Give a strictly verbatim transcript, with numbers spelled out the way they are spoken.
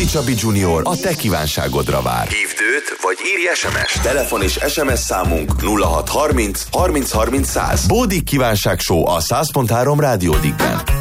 Bódi Csabi Junior a te kívánságodra vár. Hívd őt, vagy írj es em es. Telefon és es em es számunk nulla hat harminc harminc harminc száz. Bódi kívánság show a száz pont három Rádió Digben.